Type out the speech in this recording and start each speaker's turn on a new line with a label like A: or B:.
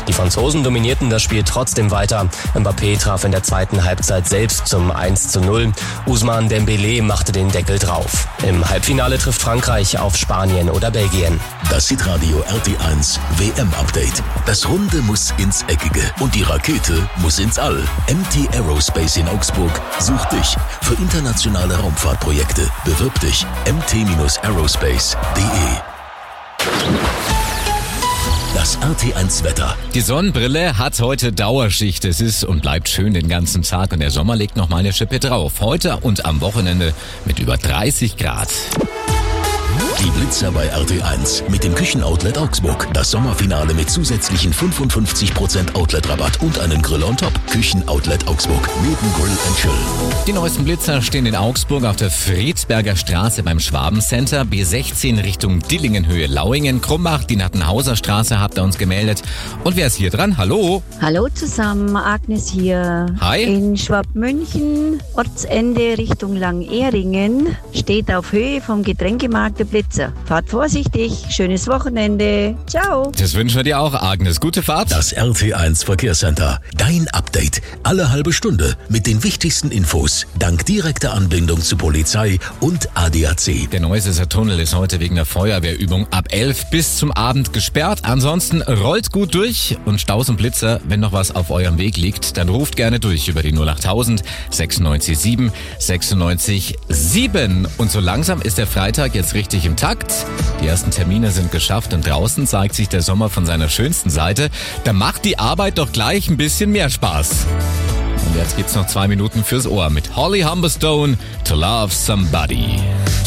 A: Die Franzosen dominierten das Spiel trotzdem weiter. Mbappé traf in der zweiten Halbzeit selbst zum 1:0. Ousmane Dembélé machte den Deckel drauf. Im Halbfinale trifft Frankreich auf Spanien oder Belgien.
B: Das Hitradio RT1 WM-Update. Das Runde muss ins Eckige und die Rakete muss ins All. MT Aerospace in Augsburg sucht dich für internationale Raumfahrtprojekte. Bewirb dich. mt-aerospace.de. Das RT1 Wetter.
C: Die Sonnenbrille hat heute Dauerschicht. Es ist und bleibt schön den ganzen Tag und der Sommer legt noch mal eine Schippe drauf. Heute und am Wochenende mit über 30 Grad.
B: Die Blitzer bei RT1 mit dem Küchenoutlet Augsburg. Das Sommerfinale mit zusätzlichen 55% Outlet-Rabatt und einen Grill on top. Küchenoutlet Augsburg. Neben Grill and Chill.
C: Die neuesten Blitzer stehen in Augsburg auf der Friedberger Straße beim Schwabencenter. B16 Richtung Dillingenhöhe Lauingen. Krumbach, die Nattenhauser Straße habt ihr uns gemeldet. Und wer ist hier dran? Hallo?
D: Hallo zusammen, Agnes hier.
C: Hi.
D: In Schwabmünchen, Ortsende Richtung Langehringen, steht auf Höhe vom Getränkemarkt der Blitzer. Fahrt vorsichtig, schönes Wochenende. Ciao.
C: Das wünschen wir dir auch, Agnes. Gute Fahrt.
B: Das RT1 Verkehrscenter. Dein Update. Alle halbe Stunde mit den wichtigsten Infos. Dank direkter Anbindung zu Polizei und ADAC.
C: Der Neusesser Tunnel ist heute wegen der Feuerwehrübung ab 11 bis zum Abend gesperrt. Ansonsten rollt gut durch und Staus und Blitzer, wenn noch was auf eurem Weg liegt, dann ruft gerne durch über die 08000 96 7 96 7. Und so langsam ist der Freitag jetzt richtig im Takt. Die ersten Termine sind geschafft und draußen zeigt sich der Sommer von seiner schönsten Seite. Da macht die Arbeit doch gleich ein bisschen mehr Spaß. Und jetzt gibt's noch 2 Minuten fürs Ohr mit Holly Humberstone, To Love Somebody.